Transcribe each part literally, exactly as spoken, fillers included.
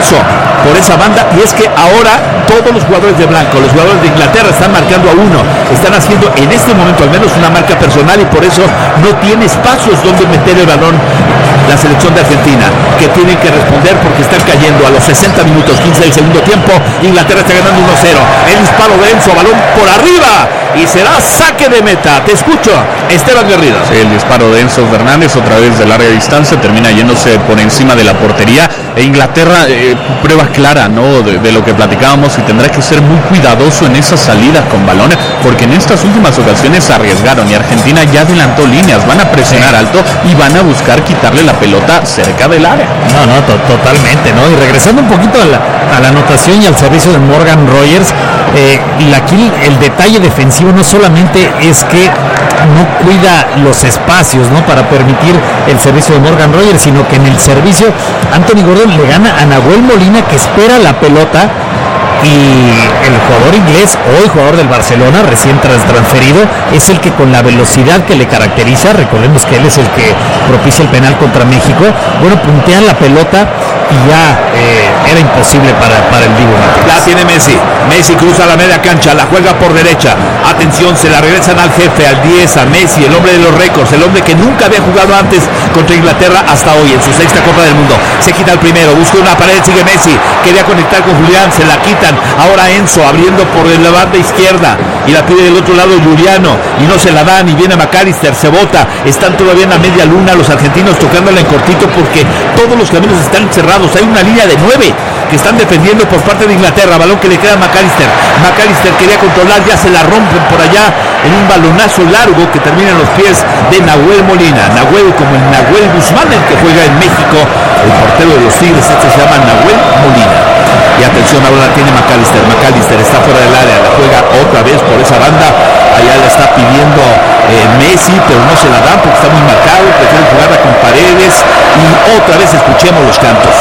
Enzo por esa banda, y es que ahora todos los jugadores de blanco, los jugadores de Inglaterra están marcando a uno, están haciendo en este momento al menos una marca personal, y por eso no tiene espacios donde meter el balón la selección de Argentina, que tienen que responder porque están cayendo a los sesenta minutos quince del segundo tiempo. Inglaterra está ganando uno cero, el disparo de Enzo, balón por arriba y será saque de meta. Te escucho, Esteban Garrido. Sí, el disparo de Enzo Fernández otra vez de larga distancia termina yéndose por encima de la portería, e Inglaterra eh, prueba clara, ¿no?, de, de lo que platicábamos, y tendrá que ser muy cuidadoso en esas salidas con balones, porque en estas últimas ocasiones arriesgaron y Argentina ya adelantó líneas, van a presionar alto y van a buscar quitarle la pelota cerca del área. No, no, to- totalmente, ¿no? Y regresando un poquito a la, a la anotación y al servicio de Morgan Rogers, eh, y aquí el detalle defensivo no solamente es que no cuida los espacios, ¿no?, para permitir el servicio de Morgan Rogers, sino que en el servicio Anthony Gordon le gana a Nahuel Molina, que espera la pelota, y el jugador inglés, hoy jugador del Barcelona, recién tras transferido, es el que con la velocidad que le caracteriza, recordemos que él es el que propicia el penal contra México, bueno, puntean la pelota y ya eh, era imposible para, para el Dibu Martínez. La tiene Messi, Messi cruza la media cancha, la juega por derecha, atención, se la regresan al jefe, al diez, a Messi, el hombre de los récords, el hombre que nunca había jugado antes contra Inglaterra hasta hoy en su sexta Copa del Mundo. Se quita el primero, busca una pared, sigue Messi, quería conectar con Julián, se la quitan, ahora Enzo abriendo por la banda izquierda y la pide del otro lado Juliano y no se la dan, y viene McAllister, se bota, están todavía en la media luna los argentinos tocándola en cortito porque todos los caminos están cerrados, hay una línea de nueve que están defendiendo por parte de Inglaterra, balón que le queda a McAllister, McAllister quería controlar, ya se la rompen por allá en un balonazo largo que termina en los pies de Nahuel Molina, Nahuel como el Nahuel Guzmán, el que juega en México, el portero de los Tigres, este se llama Nahuel Molina. Y atención, ahora la tiene McAllister, McAllister está fuera del área, la juega otra vez por esa banda, allá la está pidiendo eh, Messi, pero no se la dan porque está muy marcado, prefieren jugarla con Paredes, y otra vez escuchemos los cantos.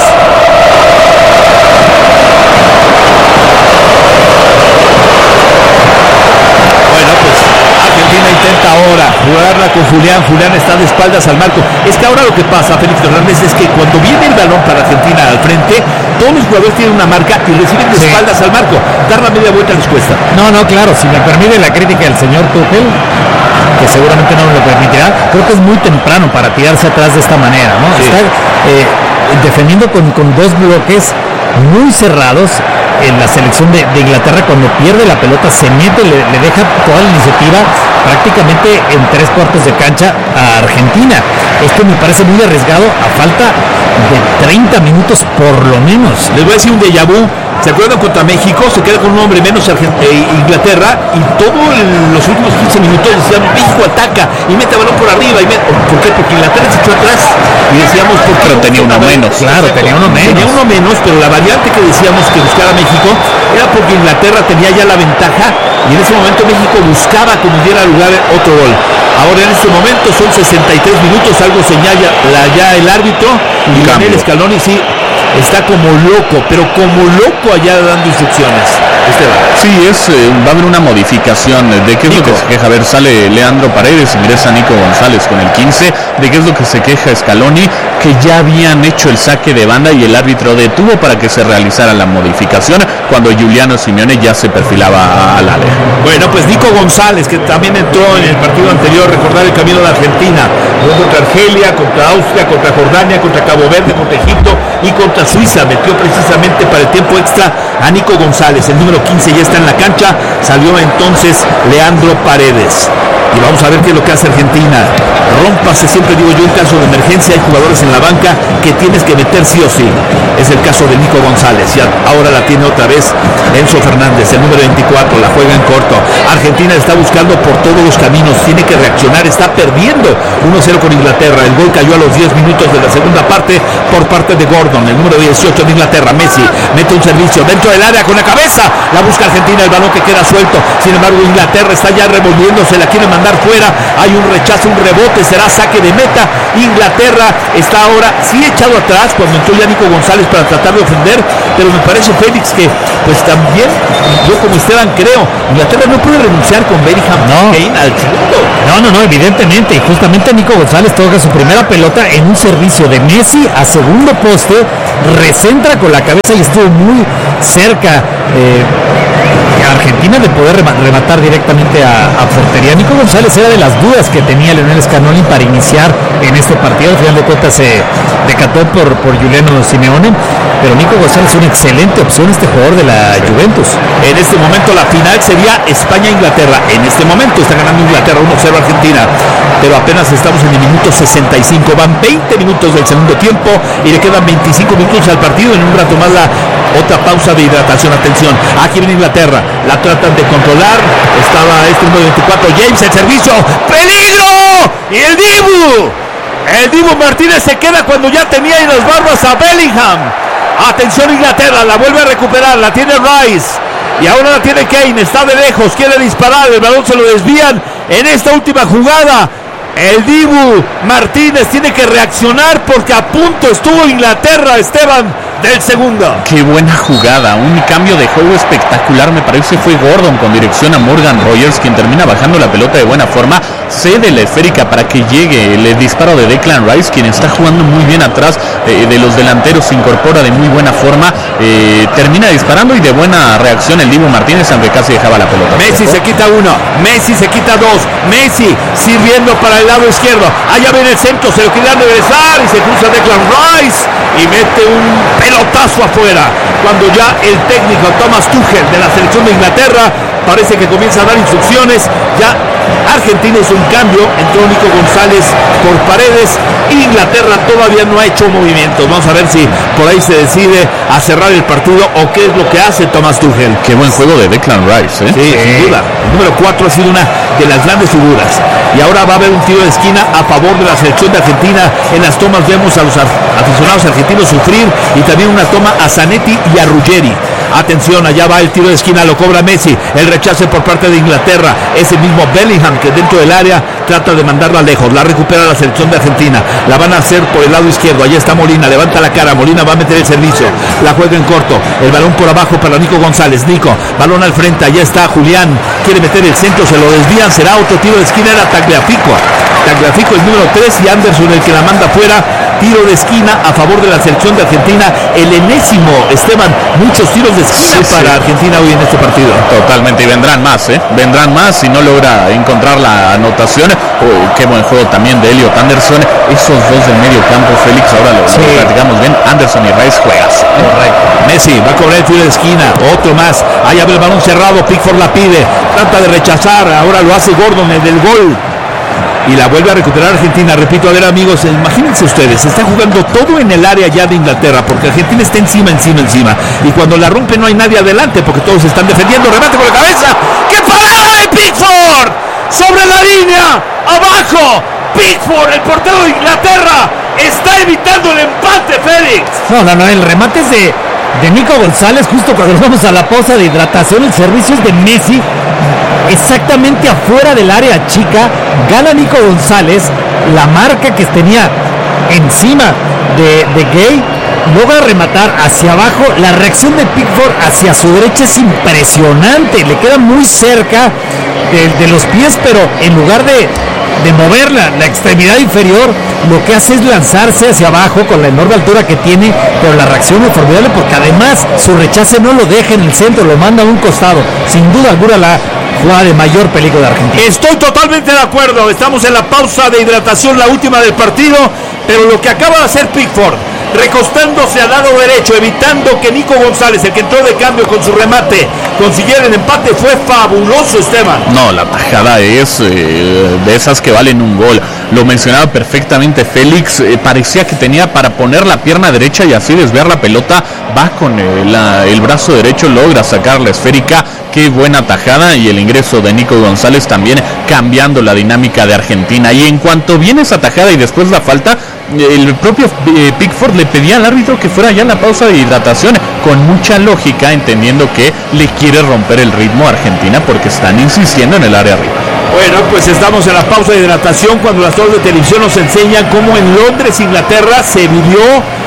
Bueno, pues Argentina intenta ahora jugarla con Julián, Julián está de espaldas al marco. Es que ahora lo que pasa, Félix Fernández, es que cuando viene el balón para Argentina al frente, todos los jugadores tienen una marca y reciben de sí. espaldas al marco. Dar la media vuelta les cuesta. No, no, claro, si me permite la crítica del señor Tuchel, que seguramente no me lo permitirá, creo que es muy temprano para tirarse atrás de esta manera, ¿no? Sí. Está eh, defendiendo con, con dos bloques muy cerrados. En la selección de, de Inglaterra, cuando pierde la pelota, se mete, le, le deja toda la iniciativa prácticamente en tres cuartos de cancha a Argentina. Esto me parece muy arriesgado a falta de treinta minutos por lo menos. Les voy a decir un déjà vu. ¿Se acuerdan contra México? Se queda con un hombre menos Argent- eh, Inglaterra, y todos los últimos quince minutos decían México ataca y mete balón por arriba. Y met- ¿Por qué? Porque Inglaterra se echó atrás y decíamos ¿por qué? Pero tenía uno menos. Claro, tenía uno menos. Tenía uno menos, pero la variante que decíamos que buscara México era porque Inglaterra tenía ya la ventaja y en ese momento México buscaba que nos diera lugar otro gol. Ahora en este momento son sesenta y tres minutos, algo señala ya el árbitro, y Lionel Scaloni sí está como loco, pero como loco allá dando instrucciones. Esteban. Sí, es, eh, va a haber una modificación. ¿De qué es Nico. Lo que se queja? A ver, sale Leandro Paredes, ingresa Nico González con el quince. ¿De qué es lo que se queja Scaloni? Que ya habían hecho el saque de banda y el árbitro detuvo para que se realizara la modificación cuando Giuliano Simeone ya se perfilaba al área. Bueno, pues Nico González, que también entró en el partido anterior, recordar el camino de Argentina, contra Argelia, contra Austria, contra Jordania, contra Cabo Verde, contra Egipto y contra Suiza, metió precisamente para el tiempo extra a Nico González, el número quince ya está en la cancha, salió entonces Leandro Paredes. Y vamos a ver qué es lo que hace Argentina. Rómpase, siempre digo yo, en caso de emergencia hay jugadores en la banca que tienes que meter sí o sí. Es el caso de Nico González. Y ahora la tiene otra vez Enzo Fernández, el número veinticuatro, la juega en corto. Argentina está buscando por todos los caminos, tiene que reaccionar, está perdiendo uno cero con Inglaterra. El gol cayó a los diez minutos de la segunda parte por parte de Gordon, el número dieciocho de Inglaterra. Messi mete un servicio dentro del área con la cabeza, la busca Argentina, el balón que queda suelto. Sin embargo, Inglaterra está ya revolviéndose, la quiere mandar mandar fuera, hay un rechazo, un rebote, será saque de meta. Inglaterra está ahora sí echado atrás cuando entró ya Nico González para tratar de ofender, pero me parece, Félix, que pues también, yo como Esteban creo, Inglaterra no puede renunciar con Bellingham no. Kane al segundo. No, no, no, evidentemente, justamente Nico González toca su primera pelota en un servicio de Messi a segundo poste, recentra con la cabeza y estuvo muy cerca eh, Argentina de poder rematar directamente a, a portería. Nico González era de las dudas que tenía Lionel Scaloni para iniciar en este partido. Al final de cuentas se decató por, por Giuliano Simeone, pero Nico González es una excelente opción, este jugador de la Juventus. En este momento la final sería España-Inglaterra. En este momento está ganando Inglaterra uno cero Argentina, pero apenas estamos en el minuto sesenta y cinco. Van veinte minutos del segundo tiempo y le quedan veinticinco minutos al partido. En un rato más la otra pausa de hidratación. Atención, aquí viene Inglaterra, la tratan de controlar. Estaba este número veinticuatro, James, el servicio, ¡peligro! Y el Dibu, el Dibu Martínez se queda cuando ya tenía en las barbas a Bellingham. Atención Inglaterra, la vuelve a recuperar, la tiene Rice y ahora la tiene Kane, está de lejos, quiere disparar, el balón se lo desvían en esta última jugada. El Dibu Martínez tiene que reaccionar porque a punto estuvo Inglaterra, Esteban, del segundo. Qué buena jugada, un cambio de juego espectacular, me parece fue Gordon con dirección a Morgan Rogers, quien termina bajando la pelota de buena forma, cede la esférica para que llegue el disparo de Declan Rice, quien está jugando muy bien atrás eh, de los delanteros, se incorpora de muy buena forma, eh, termina disparando y de buena reacción el Dibu Martínez, aunque casi dejaba la pelota. Messi se quita uno, Messi se quita dos, Messi sirviendo para el lado izquierdo, allá viene el centro, se lo quieren regresar y se cruza Declan Rice y mete un pelotazo afuera, cuando ya el técnico Thomas Tuchel de la selección de Inglaterra parece que comienza a dar instrucciones. Ya Argentina hizo un cambio, entró Nico González por Paredes. Inglaterra todavía no ha hecho movimientos. Vamos a ver si por ahí se decide a cerrar el partido o qué es lo que hace Thomas Tuchel. Qué buen juego de Declan Rice, ¿eh? Sí, sin duda. El número cuatro ha sido una de las grandes figuras. Y ahora va a haber un tiro de esquina a favor de la selección de Argentina. En las tomas vemos a los aficionados argentinos sufrir y también una toma a Zanetti y a Ruggeri. Atención, allá va el tiro de esquina, lo cobra Messi. El rechace por parte de Inglaterra. Es el mismo Bellingham que dentro del área trata de mandarla lejos. La recupera la selección de Argentina. La van a hacer por el lado izquierdo. Allá está Molina, levanta la cara. Molina va a meter el servicio. La juega en corto. El balón por abajo para Nico González. Nico, balón al frente. Allá está Julián. Quiere meter el centro, se lo desvían. Será otro tiro de esquina. Era Tagliafico. Tagliafico el número tres y Anderson el que la manda fuera. Tiro de esquina a favor de la selección de Argentina. El enésimo, Esteban, muchos tiros de esquina sí, para sí. Argentina hoy en este partido. Totalmente, y vendrán más, ¿eh? Vendrán más si no logra encontrar la anotación. Oh, qué buen juego también de Elliot Anderson. Esos dos del medio campo, Félix, ahora lo, sí. lo platicamos bien. Anderson y Rice juegas. Correcto. Messi va a cobrar el tiro de esquina. Otro más. Ahí abre el balón cerrado. Pickford la pide. Trata de rechazar. Ahora lo hace Gordon, el del gol. Y la vuelve a recuperar Argentina. Repito, a ver amigos, imagínense ustedes, se está jugando todo en el área ya de Inglaterra, porque Argentina está encima, encima, encima. Y cuando la rompe no hay nadie adelante, porque todos están defendiendo. Remate con la cabeza. ¡Qué parada de Pickford! Sobre la línea, abajo. Pickford, el portero de Inglaterra, está evitando el empate, Félix. No, no, no, el remate es de, de Nico González, justo cuando nos vamos a la pausa de hidratación. El servicio es de Messi. Exactamente afuera del área chica, gana Nico González, la marca que tenía encima de, de Gay, logra rematar hacia abajo. La reacción de Pickford hacia su derecha es impresionante, le queda muy cerca de, de los pies, pero en lugar de, de mover la, la extremidad inferior, lo que hace es lanzarse hacia abajo con la enorme altura que tiene, pero la reacción es formidable porque además su rechace no lo deja en el centro, lo manda a un costado. Sin duda alguna la jugada de mayor peligro de Argentina. Estoy totalmente de acuerdo. Estamos en la pausa de hidratación, la última del partido, pero lo que acaba de hacer Pickford, recostándose al lado derecho, evitando que Nico González, el que entró de cambio con su remate, consiguiera el empate, fue fabuloso, Esteban. No, la tajada es eh, de esas que valen un gol. Lo mencionaba perfectamente Félix, eh, parecía que tenía para poner la pierna derecha y así desviar la pelota, va con eh, la, el brazo derecho, logra sacar la esférica. Qué buena tajada, y el ingreso de Nico González también cambiando la dinámica de Argentina. Y en cuanto viene esa tajada y después la falta, el propio eh, Pickford le pedía al árbitro que fuera ya la pausa de hidratación, con mucha lógica, entendiendo que le quiere romper el ritmo a Argentina porque están insistiendo en el área arriba. Bueno, pues estamos en la pausa de hidratación cuando las torres de televisión nos enseñan cómo en Londres, Inglaterra, se vivió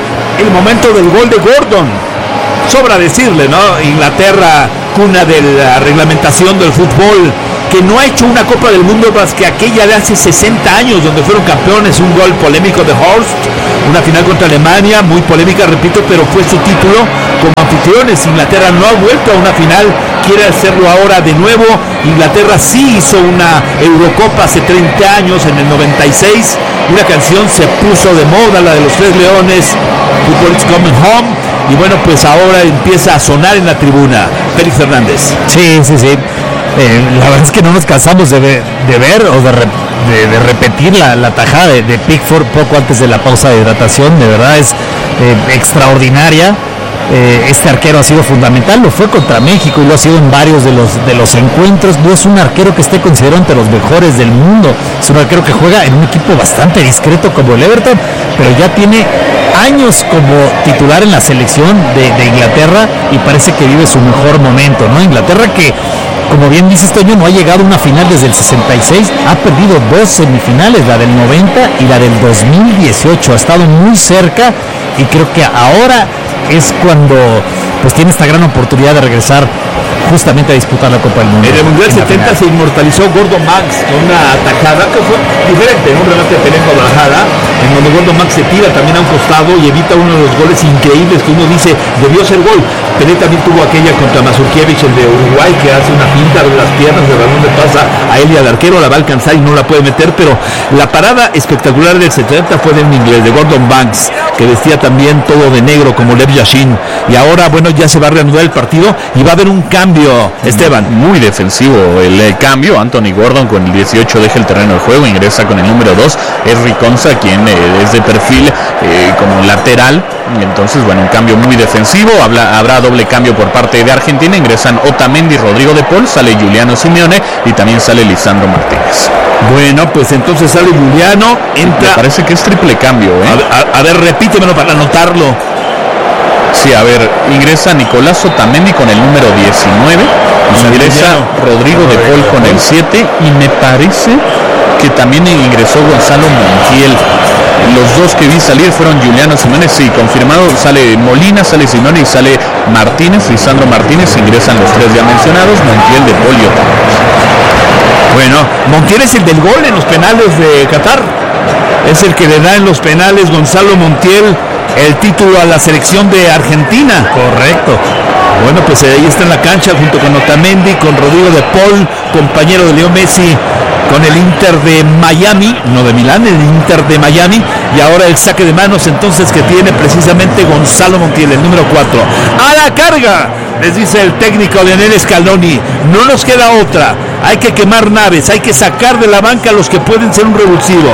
el momento del gol de Gordon. Sobra decirle, ¿no? Inglaterra, cuna de la reglamentación del fútbol, que no ha hecho una Copa del Mundo más que aquella de hace sesenta años, donde fueron campeones. Un gol polémico de Horst, una final contra Alemania, muy polémica, repito, pero fue su título como anfitriones. Inglaterra no ha vuelto a una final, quiere hacerlo ahora de nuevo. Inglaterra sí hizo una Eurocopa hace treinta años, en el noventa y seis. Una canción se puso de moda, la de los Tres Leones, Football is Coming Home. Y bueno, pues ahora empieza a sonar en la tribuna. Félix Fernández. Sí, sí, sí. Eh, la verdad es que no nos cansamos de ver, de ver o de, re, de, de repetir la, la tajada de, de Pickford poco antes de la pausa de hidratación. De verdad es eh, extraordinaria. Eh, este arquero ha sido fundamental, lo fue contra México y lo ha sido en varios de los, de los encuentros. No es un arquero que esté considerado entre los mejores del mundo, es un arquero que juega en un equipo bastante discreto como el Everton, pero ya tiene años como titular en la selección de, de Inglaterra y parece que vive su mejor momento, ¿no? Inglaterra que, como bien dice este año, no ha llegado a una final desde el sesenta y seis, ha perdido dos semifinales, la del noventa y la del dos mil dieciocho, ha estado muy cerca y creo que ahora es cuando pues tiene esta gran oportunidad de regresar justamente a disputar la Copa del Mundo. En el Mundial setenta se inmortalizó Gordon Banks con una atacada que fue diferente, un remate de Pelé Guadalajara, en donde Gordon Banks se tira también a un costado y evita uno de los goles increíbles que uno dice debió ser gol. Pelé también tuvo aquella contra Mazurkiewicz, el de Uruguay, que hace una pinta de las piernas, de balón de pasa a él y al arquero, la va a alcanzar y no la puede meter, pero la parada espectacular del setenta fue de un inglés, de Gordon Banks, que vestía también todo de negro como Lev Yashin. Y ahora, bueno, ya se va a reanudar el partido y va a haber un cambio, Esteban. Muy defensivo el, el cambio. Anthony Gordon con el dieciocho deja el terreno de juego, ingresa con el número dos, es Riconza, quien eh, es de perfil eh, como lateral. Entonces, bueno, un cambio muy defensivo. Habla, habrá doble cambio por parte de Argentina. Ingresan Otamendi y Rodrigo de Paul, sale Giuliano Simeone y también sale Lisandro Martínez. Bueno, pues entonces sale Giuliano, entra... Me parece que es triple cambio, ¿eh? A, a, a ver, repítemelo para anotarlo. Sí, a ver, ingresa Nicolás Otamendi con el número diecinueve, ingresa Rodrigo de Paul con el siete y me parece que también ingresó Gonzalo Montiel. Los dos que vi salir fueron Giuliano Simeone, sí, confirmado, sale Molina, sale Simeone y sale Martínez, Lisandro Martínez, ingresan los tres ya mencionados, Montiel, de Paul y Otamendi. Bueno, Montiel es el del gol en los penales de Qatar, es el que le da en los penales Gonzalo Montiel el título a la selección de Argentina. Correcto. Bueno, pues ahí está en la cancha junto con Otamendi, con Rodrigo de Paul, compañero de Leo Messi con el Inter de Miami, no de Milán, el Inter de Miami, y ahora el saque de manos entonces que tiene precisamente Gonzalo Montiel, el número cuatro. A la carga, les dice el técnico Lionel Scaloni, no nos queda otra, hay que quemar naves, hay que sacar de la banca a los que pueden ser un revulsivo.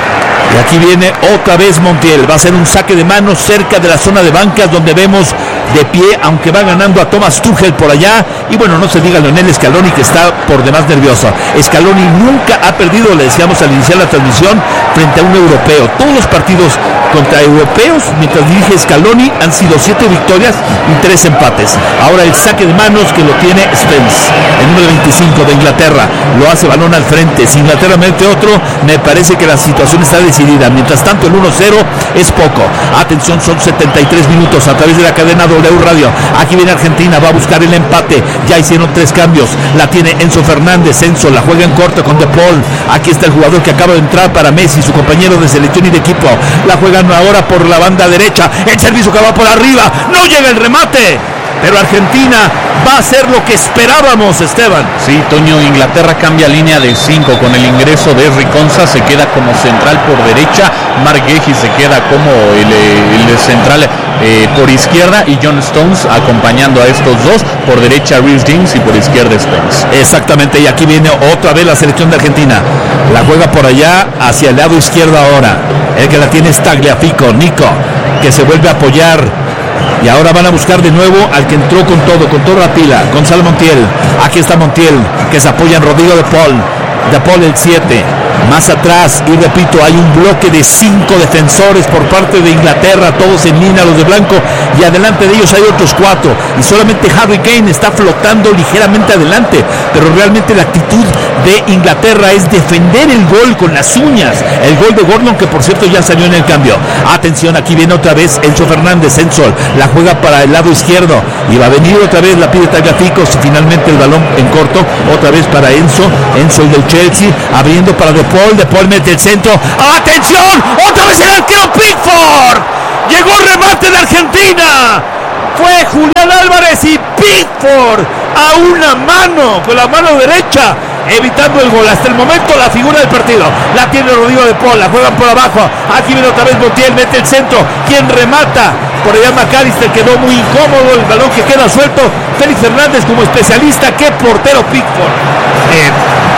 Y aquí viene otra vez Montiel, va a ser un saque de manos cerca de la zona de bancas donde vemos de pie, aunque va ganando a Thomas Tuchel por allá, y bueno, no se diga Lionel Scaloni que está por demás nervioso. Scaloni nunca ha perdido, le decíamos al iniciar la transmisión, frente a un europeo. Todos los partidos contra europeos, mientras dirige Scaloni, han sido siete victorias y tres empates. Ahora el saque de manos que lo tiene Spence, el número veinticinco de Inglaterra, lo hace balón al frente. Si Inglaterra mete otro, me parece que la situación está decidida. Mientras tanto el uno cero es poco. Atención, son setenta y tres minutos a través de la cadena W Radio. Aquí viene Argentina, va a buscar el empate. Ya hicieron tres cambios. La tiene Enzo Fernández. Enzo la juega en corto con De Paul. Aquí está el jugador que acaba de entrar para Messi, su compañero de selección y de equipo. La juegan ahora por la banda derecha. El servicio que va por arriba. No llega el remate. Pero Argentina va a hacer lo que esperábamos, Esteban. Sí, Toño, Inglaterra cambia línea de cinco con el ingreso de Riconza, se queda como central por derecha, Mark Guehi se queda como el, el central eh, por izquierda y John Stones acompañando a estos dos, por derecha Reece James y por izquierda Spence. Exactamente, y aquí viene otra vez la selección de Argentina, la juega por allá hacia el lado izquierdo ahora, el que la tiene es Tagliafico, Nico, que se vuelve a apoyar. Y ahora van a buscar de nuevo al que entró con todo, con toda la pila, Gonzalo Montiel. Aquí está Montiel, que se apoya en Rodrigo de Paul. De Paul el siete. Más atrás, y repito, hay un bloque de cinco defensores por parte de Inglaterra, todos en línea, los de blanco, y adelante de ellos hay otros cuatro, y solamente Harry Kane está flotando ligeramente adelante, pero realmente la actitud de Inglaterra es defender el gol con las uñas, el gol de Gordon, que por cierto ya salió en el cambio. Atención, aquí viene otra vez Enzo Fernández. Enzo la juega para el lado izquierdo, y va a venir otra vez, la pide Tagliafico, finalmente el balón en corto, otra vez para Enzo, Enzo el del Chelsea, abriendo para De Paul, De Paul mete el centro, ¡atención! ¡Otra vez el arquero Pickford! ¡Llegó el remate de Argentina! Fue Julián Álvarez y Pickford a una mano, con la mano derecha, evitando el gol. Hasta el momento la figura del partido la tiene Rodrigo De Paul, la juegan por abajo, aquí viene otra vez Montiel, mete el centro, quien remata, por allá McAllister, quedó muy incómodo, el balón que queda suelto, Félix Fernández como especialista, qué portero Pickford. Eh,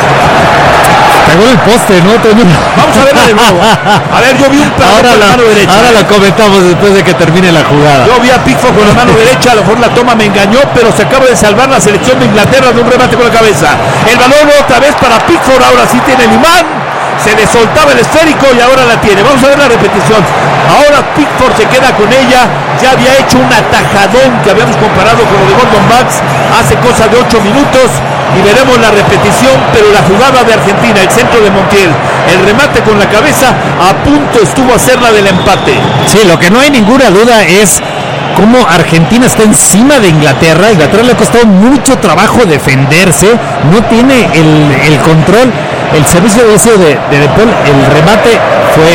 Pegó el poste, ¿no? Vamos a verla de nuevo. A ver, yo vi un pedazo ahora con la, la mano derecha. Ahora la comentamos después de que termine la jugada. Yo vi a Pickford con la mano derecha, a lo mejor la toma me engañó, pero se acaba de salvar la selección de Inglaterra de un remate con la cabeza. El balón otra vez para Pickford, ahora sí tiene el imán. Se le soltaba el esférico y ahora la tiene. Vamos a ver la repetición. Ahora Pickford se queda con ella. Ya había hecho un atajadón que habíamos comparado con lo de Gordon Banks hace cosa de ocho minutos. Y veremos la repetición, pero la jugada de Argentina, el centro de Montiel, el remate con la cabeza, a punto estuvo a hacer la del empate. Sí, lo que no hay ninguna duda es cómo Argentina está encima de Inglaterra. Inglaterra le ha costado mucho trabajo defenderse, no tiene el, el control. El servicio de ese de, de De Paul, el remate fue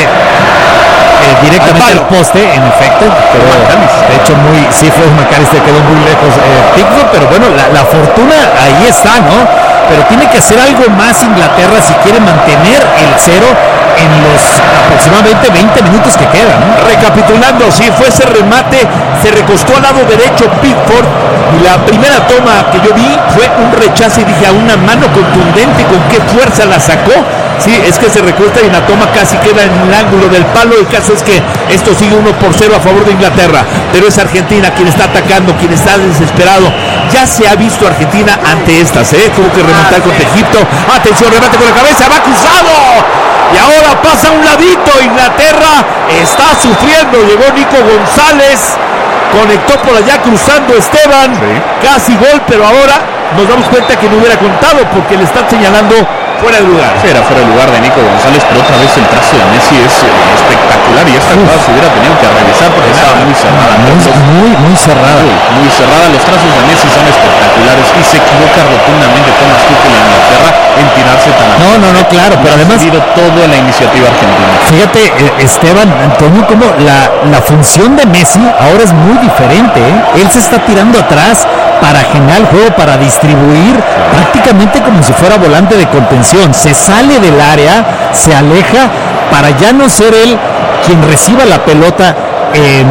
eh, directamente al poste, en efecto, pero de hecho muy, sí fue McAllister, quedó muy lejos eh, Pickford, pero bueno, la, la fortuna ahí está, ¿no? Pero tiene que hacer algo más Inglaterra si quiere mantener el cero en los aproximadamente veinte minutos que quedan, ¿no? Recapitulando, si fue ese remate, se recostó al lado derecho Pickford, y la primera toma que yo vi fue un rechazo y dije, a una mano contundente, con qué fuerza la sacó. Sí, es que se recuesta y la toma casi queda en el ángulo del palo. El caso es que esto sigue uno por cero a favor de Inglaterra, pero es Argentina quien está atacando, quien está desesperado. Ya se ha visto Argentina ante estas, ¿eh? Tuvo que remontar contra Egipto. Atención, remate con la cabeza, va cruzado. Y ahora pasa a un ladito. Inglaterra está sufriendo. Llegó Nico González, conectó por allá cruzando Esteban, sí. Casi gol, pero ahora nos damos cuenta que no hubiera contado porque le están señalando fuera de lugar. Sí, era fuera de lugar de Nico González, pero otra vez el trazo de Messi es eh, espectacular, y esta jugada se hubiera tenido que revisar porque estaba muy cerrada. Muy, muy, muy cerrada. Muy, muy cerrada. Los trazos de Messi son espectaculares y se equivoca rotundamente Thomas Tuchel en Inglaterra en tirarse tan No, no, no, claro, pero además ha toda la iniciativa argentina. Fíjate, Esteban, Antonio, como la, la función de Messi ahora es muy diferente, ¿eh? Él se está tirando atrás para generar el juego, para distribuir, prácticamente como si fuera volante de contención. Se sale del área, se aleja para ya no ser él quien reciba la pelota eh,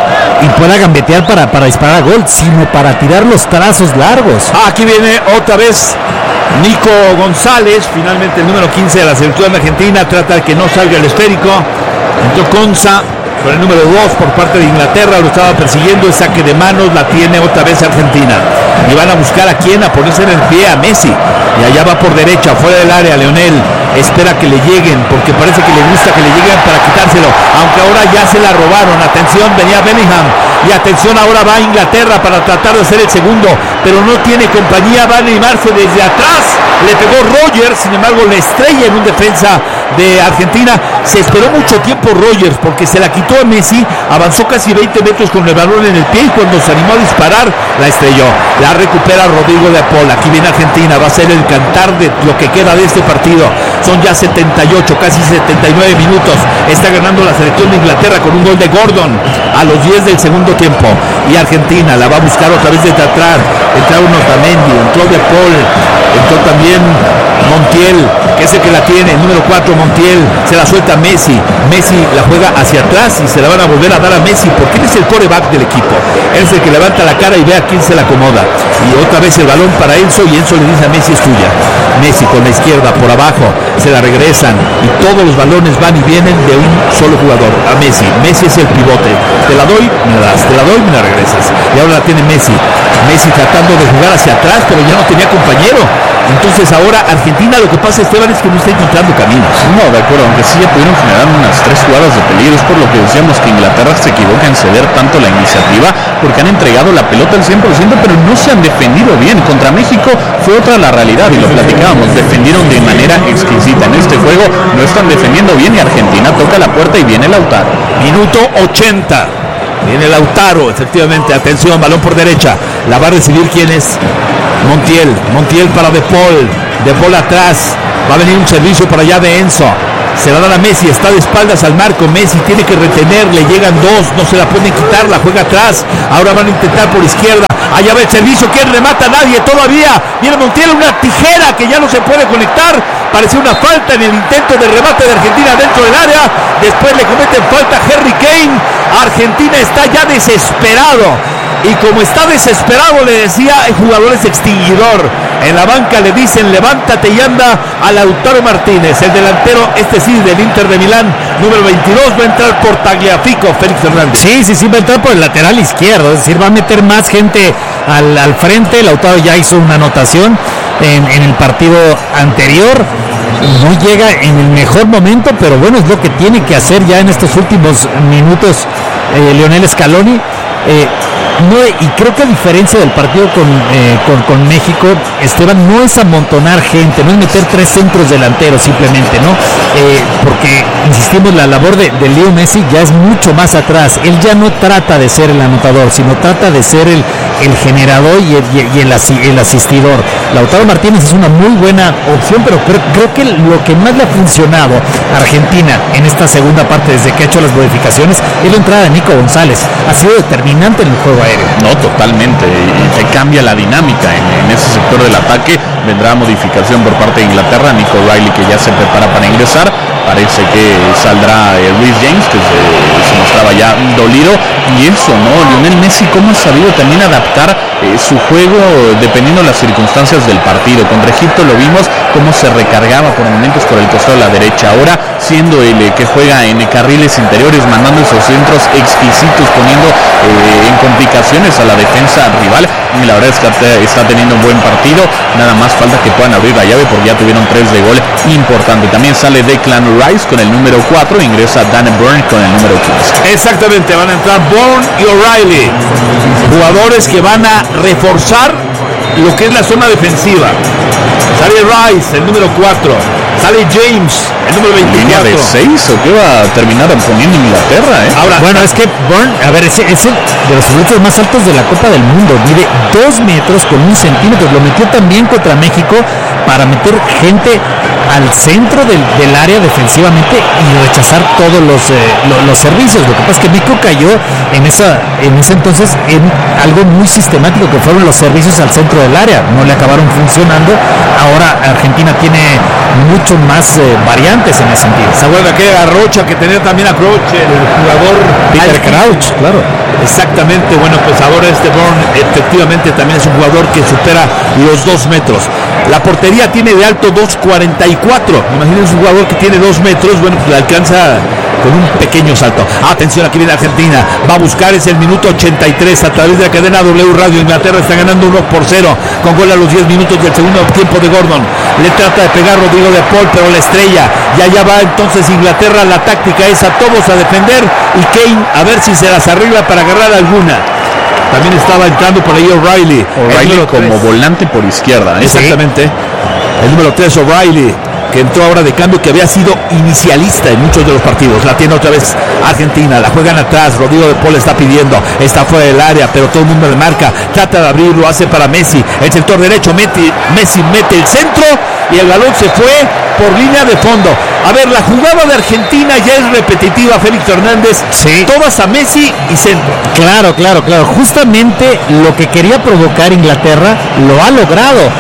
y pueda gambetear para, para disparar a gol, sino para tirar los trazos largos. Ah, aquí viene otra vez Nico González, finalmente el número quince de la selección argentina, trata de que no salga el esférico. Entró Conza con el número dos por parte de Inglaterra, lo estaba persiguiendo, el saque de manos, la tiene otra vez Argentina. Y van a buscar a quién, a ponerse en el pie a Messi. Y allá va por derecha, fuera del área, Leonel espera que le lleguen, porque parece que le gusta que le lleguen para quitárselo, aunque ahora ya se la robaron. Atención, venía Bellingham, y atención, ahora va a Inglaterra para tratar de hacer el segundo, pero no tiene compañía, va a animarse desde atrás, le pegó Rogers, sin embargo le estrella en un defensa de Argentina. Se esperó mucho tiempo Rogers porque se la quitó a Messi, avanzó casi veinte metros con el balón en el pie, y cuando se animó a disparar la estrelló. La recupera Rodrigo De Paul. Aquí viene Argentina, va a ser el cantar de lo que queda de este partido. Son ya setenta y ocho, casi setenta y nueve minutos. Está ganando la selección de Inglaterra con un gol de Gordon a los diez del segundo tiempo, y Argentina la va a buscar otra vez desde atrás. Entraron Otamendi, entró De Paul, entró también Montiel, que es el que la tiene, el número cuatro, Montiel, se la suelta a Messi. Messi la juega hacia atrás y se la van a volver a dar a Messi porque él es el quarterback del equipo. Él es el que levanta la cara y ve a quién se la acomoda. Y otra vez el balón para Enzo, y Enzo le dice a Messi, es tuya. Messi con la izquierda por abajo, se la regresan y todos los balones van y vienen de un solo jugador, a Messi. Messi es el pivote, te la doy, me la das, te la doy, me la regresas. Y ahora la tiene Messi, Messi tratando de jugar hacia atrás, pero ya no tenía compañero. Entonces ahora Argentina, lo que pasa, Esteban, es que no está encontrando caminos. No, de acuerdo, aunque sí ya pudieron generar unas tres jugadas de peligro, es por lo que decíamos que Inglaterra se equivoca en ceder tanto la iniciativa, porque han entregado la pelota al cien por ciento, pero no se han defendido bien. Contra México fue otra la realidad, y lo platicábamos, defendieron de manera exquisita. En este juego no están defendiendo bien, y Argentina toca la puerta y viene Lautaro. Minuto ochenta. Viene Lautaro, efectivamente, atención, balón por derecha, la va a recibir ¿quién es? Montiel, Montiel para De Paul, De Paul atrás, va a venir un servicio por allá de Enzo, se la dan a Messi, está de espaldas al marco, Messi tiene que retener, le llegan dos, no se la pueden quitar, la juega atrás, ahora van a intentar por izquierda, allá va el servicio, ¿quién remata? Nadie todavía, viene Montiel, una tijera que ya no se puede conectar, parecía una falta en el intento de remate de Argentina dentro del área, después le cometen falta Harry Kane, Argentina está ya desesperado, y como está desesperado, le decía, el jugador es extinguidor, en la banca le dicen levántate y anda a Lautaro Martínez, el delantero, este sí, del Inter de Milán, número veintidós, va a entrar por Tagliafico, Félix Hernández. Sí, sí, sí, va a entrar por el lateral izquierdo, es decir, va a meter más gente al, al frente. Lautaro ya hizo una anotación en, en el partido anterior, no llega en el mejor momento, pero bueno, es lo que tiene que hacer ya en estos últimos minutos eh, Lionel Scaloni. Eh, no, y creo que a diferencia del partido con, eh, con, con México, Esteban, no es amontonar gente, no es meter tres centros delanteros simplemente, ¿no? Eh, porque, insistimos, la labor de, de Leo Messi ya es mucho más atrás. Él ya no trata de ser el anotador, sino trata de ser el, el generador y, el, y el, el asistidor. Lautaro Martínez es una muy buena opción, pero creo, creo que lo que más le ha funcionado a Argentina en esta segunda parte, desde que ha hecho las modificaciones, es la entrada de Nico González. Ha sido determinante en el juego aéreo. No, totalmente, y te cambia la dinámica en, en ese sector del ataque. Vendrá modificación por parte de Inglaterra, Nico Riley, que ya se prepara para ingresar, parece que saldrá eh, Reece James, que se, se mostraba ya dolido, y eso, ¿no? Lionel Messi, cómo ha sabido también adaptar eh, su juego dependiendo de las circunstancias del partido. Contra Egipto lo vimos cómo se recargaba por momentos por el costado de la derecha, ahora siendo el eh, que juega en carriles interiores, mandando esos centros exquisitos, poniendo eh, en complicaciones a la defensa rival, y la verdad es que está teniendo un buen partido. Nada más falta que puedan abrir la llave, porque ya tuvieron tres de gol importante. También sale Declan Rice con el número cuatro, ingresa Dan Burn con el número quince. Exactamente, van a entrar Bourne y O'Reilly, jugadores que van a reforzar lo que es la zona defensiva. Sale Rice, el número cuatro, sale James, el número veinticuatro. ¿Línea de seis o qué va a terminar poniendo Inglaterra? ¿eh? Ahora, bueno, es que Bourne, a ver, es, es el de los sujetos más altos de la Copa del Mundo, mide dos metros con un centímetro, lo metió también contra México para meter gente al centro del, del área defensivamente y rechazar todos los, eh, lo, los servicios. Lo que pasa es que México cayó en esa en ese entonces en algo muy sistemático, que fueron los servicios al centro del área, no le acabaron funcionando. Ahora Argentina tiene mucho más eh, variantes en ese sentido. ¿Se acuerda que era Rocha, que tenía también a Crouch, el jugador Peter Crouch? Claro. Exactamente, bueno, pues ahora este Bourne efectivamente también es un jugador que supera los dos metros. La portería tiene de alto dos cuarenta y cuatro. Imagínense un jugador que tiene dos metros, bueno, pues le alcanza con un pequeño salto. Atención, aquí viene Argentina, va a buscar, es el minuto ochenta y tres, a través de la cadena W Radio. Inglaterra está ganando uno por cero, con gol a los diez minutos del segundo tiempo de Gordon. Le trata de pegar Rodrigo de Paul, pero la estrella, y allá va entonces Inglaterra. La táctica es a todos a defender, y Kane a ver si se las arregla para agarrar alguna. También estaba entrando por ahí O'Reilly. O'Reilly como volante por izquierda. ¿eh? Exactamente. El número tres, O'Reilly, que entró ahora de cambio, que había sido inicialista en muchos de los partidos. La tiene otra vez Argentina, la juegan atrás, Rodrigo de Paul está pidiendo, está fuera del área, pero todo el mundo le marca, trata de abrirlo, hace para Messi, el sector derecho, mete, Messi mete el centro, y el balón se fue por línea de fondo. A ver, la jugada de Argentina ya es repetitiva, Félix Hernández, sí. Todas a Messi y centro. Claro, claro, claro, justamente lo que quería provocar Inglaterra lo ha logrado.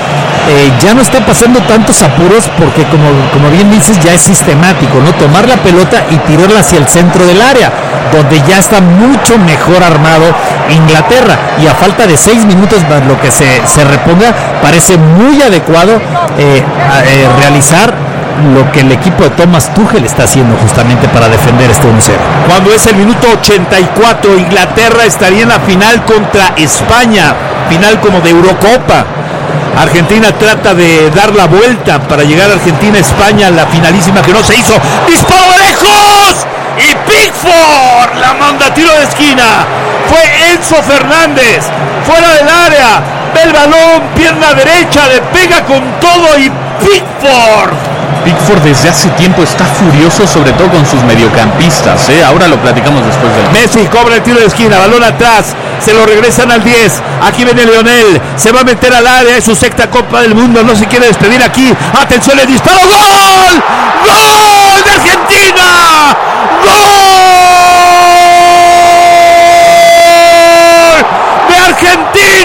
eh, ya no está pasando tantos apuros porque como, como bien dices ya es sistemático, ¿no? Tomar la pelota y tirarla hacia el centro del área, donde ya está mucho mejor armado Inglaterra, y a falta de seis minutos más lo que se, se reponga, parece muy adecuado eh, a, eh, realizar lo que el equipo de Thomas Tuchel está haciendo justamente para defender este uno cero. Cuando es el minuto ochenta y cuatro, Inglaterra estaría en la final contra España, final como de Eurocopa. Argentina trata de dar la vuelta para llegar a Argentina-España, la finalísima que no se hizo. ¡Disparo de lejos! Y Pickford la manda a tiro de esquina. Fue Enzo Fernández, fuera del área, ve el balón, pierna derecha, le pega con todo y Pickford. Pickford desde hace tiempo está furioso, sobre todo con sus mediocampistas, ¿eh? Ahora lo platicamos después de... Messi cobra el tiro de esquina, balón atrás, se lo regresan al diez, aquí viene Lionel, se va a meter al área, es su sexta Copa del Mundo, no se quiere despedir aquí, atención, el disparo, ¡gol! ¡Gol de Argentina! ¡Gol de Argentina!